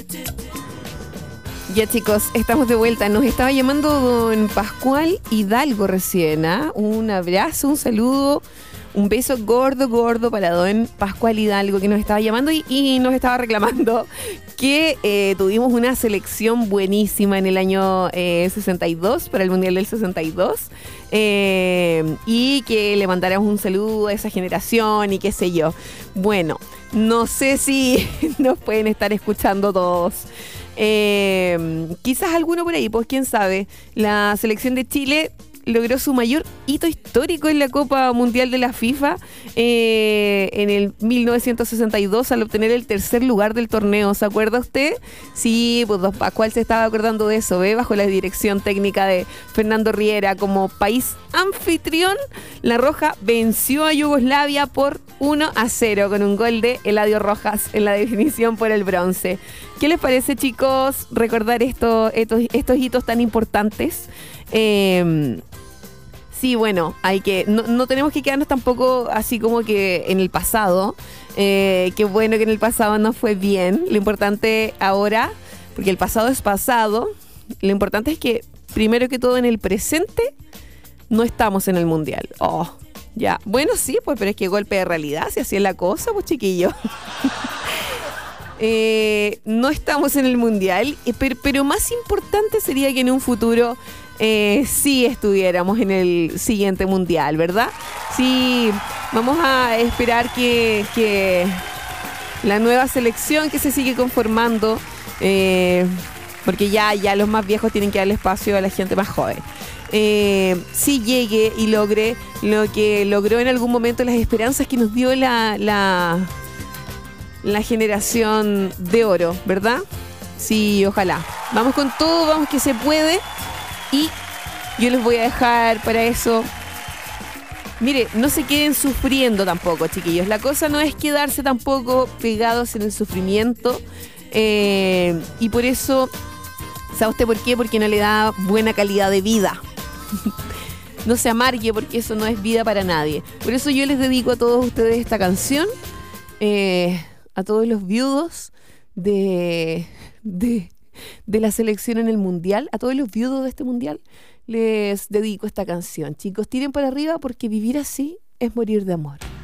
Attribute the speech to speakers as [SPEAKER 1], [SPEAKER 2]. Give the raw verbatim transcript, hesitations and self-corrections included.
[SPEAKER 1] Ya chicos, estamos de vuelta. Nos estaba llamando don Pascual Hidalgo recién, ¿eh? Un abrazo, un saludo, un beso gordo, gordo para don Pascual Hidalgo que nos estaba llamando y, y nos estaba reclamando que eh, tuvimos una selección buenísima en el año eh, sesenta y dos, para el Mundial del sesenta y dos, eh, y que le mandáramos un saludo a esa generación y qué sé yo. Bueno, no sé si nos pueden estar escuchando todos. Eh, quizás alguno por ahí, pues quién sabe. La selección de Chile logró su mayor hito histórico en la Copa Mundial de la FIFA eh, en el mil novecientos sesenta y dos al obtener el tercer lugar del torneo. ¿Se acuerda usted? Sí, pues don Pascual se estaba acordando de eso, ¿ve? Bajo la dirección técnica de Fernando Riera. Como país anfitrión, La Roja venció a Yugoslavia por uno a cero con un gol de Eladio Rojas en la definición por el bronce. ¿Qué les parece, chicos, recordar esto, estos, estos hitos tan importantes? Eh, sí, bueno, hay que no, no tenemos que quedarnos tampoco así como que en el pasado. Eh, qué bueno que en el pasado no fue bien. Lo importante ahora, porque el pasado es pasado, lo importante es que primero que todo en el presente no estamos en el mundial. Oh, ya. Bueno, sí, pues, pero es que golpe de realidad, si así es la cosa, pues chiquillo. eh, no estamos en el mundial, pero, pero más importante sería que en un futuro Eh, sí estuviéramos en el siguiente mundial, ¿verdad? Sí, vamos a esperar que, que la nueva selección que se sigue conformando, eh, porque ya, ya los más viejos tienen que darle espacio a la gente más joven, eh, sí llegue y logre lo que logró en algún momento, las esperanzas que nos dio la, la, la generación de oro, ¿verdad? Sí, ojalá. Vamos con todo, vamos que se puede. Y yo les voy a dejar para eso. Mire, no se queden sufriendo tampoco, chiquillos. La cosa no es quedarse tampoco pegados en el sufrimiento. Eh, y por eso, ¿sabe usted por qué? Porque no le da buena calidad de vida. No se amargue porque eso no es vida para nadie. Por eso yo les dedico a todos ustedes esta canción. Eh, a todos los viudos de... de de la selección en el mundial, a todos los viudos de este mundial les dedico esta canción. Chicos, tiren para arriba porque vivir así es morir de amor.